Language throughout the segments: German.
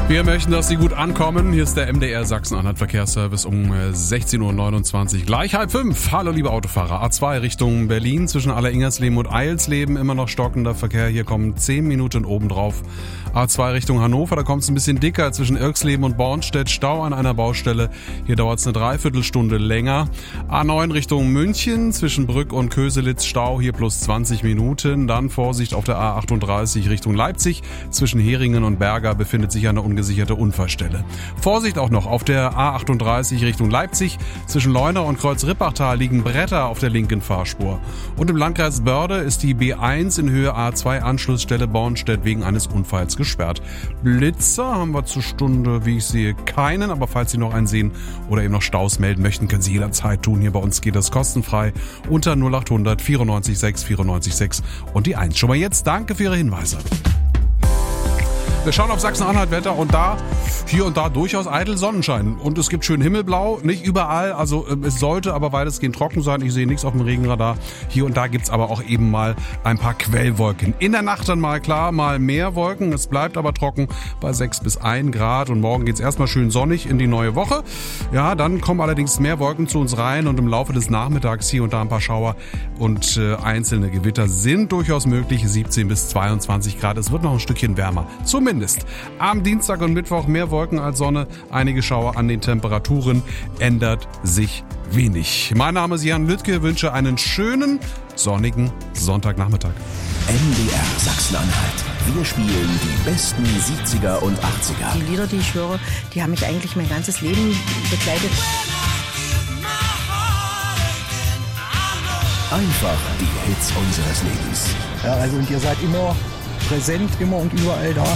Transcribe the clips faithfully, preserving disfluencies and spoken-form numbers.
Wir möchten, dass Sie gut ankommen. Hier ist der M D R Sachsen-Anhalt Verkehrsservice um sechzehn Uhr neunundzwanzig. Gleich halb fünf. Hallo liebe Autofahrer. A zwei Richtung Berlin zwischen Alleringersleben und Eilsleben. Immer noch stockender Verkehr. Hier kommen zehn Minuten obendrauf. A zwei Richtung Hannover. Da kommt es ein bisschen dicker zwischen Irksleben und Bornstedt. Stau an einer Baustelle. Hier dauert es eine Dreiviertelstunde länger. A neun Richtung München zwischen Brück und Köselitz. Stau hier plus zwanzig Minuten. Dann Vorsicht auf der A achtunddreißig Richtung Leipzig. Zwischen Heringen und Berger befindet sich eine ungesicherte Unfallstelle. Vorsicht auch noch auf der A achtunddreißig Richtung Leipzig. Zwischen Leuna und Kreuz-Rippachtal liegen Bretter auf der linken Fahrspur. Und im Landkreis Börde ist die B eins in Höhe A zwei Anschlussstelle Bornstedt wegen eines Unfalls gesperrt. Blitzer haben wir zur Stunde, wie ich sehe, keinen. Aber falls Sie noch einen sehen oder eben noch Staus melden möchten, können Sie jederzeit tun. Hier bei uns geht das kostenfrei unter null achthundert vierundneunzig sechs vierundneunzig sechs und die eins. Schon mal jetzt danke für Ihre Hinweise. Wir schauen auf Sachsen-Anhalt-Wetter und da, hier und da durchaus eitel Sonnenschein. Und es gibt schön Himmelblau, nicht überall, also äh, es sollte aber weitestgehend trocken sein. Ich sehe nichts auf dem Regenradar. Hier und da gibt's aber auch eben mal ein paar Quellwolken. In der Nacht dann mal klar, mal mehr Wolken. Es bleibt aber trocken bei sechs bis ein Grad. Und morgen geht's erstmal schön sonnig in die neue Woche. Ja, dann kommen allerdings mehr Wolken zu uns rein und im Laufe des Nachmittags hier und da ein paar Schauer und äh, einzelne Gewitter sind durchaus möglich. siebzehn bis zweiundzwanzig Grad. Es wird noch ein Stückchen wärmer. Zumindest. Am Dienstag und Mittwoch mehr Wolken als Sonne, einige Schauer an den Temperaturen, ändert sich wenig. Mein Name ist Jan Lüttke, wünsche einen schönen, sonnigen Sonntagnachmittag. M D R Sachsen-Anhalt. Wir spielen die besten siebziger und achtziger. Die Lieder, die ich höre, die haben mich eigentlich mein ganzes Leben begleitet. Einfach die Hits unseres Lebens. Ja, also und ihr seid immer präsent, immer und überall da.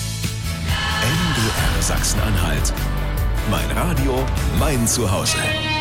M D R Sachsen-Anhalt. Mein Radio, mein Zuhause.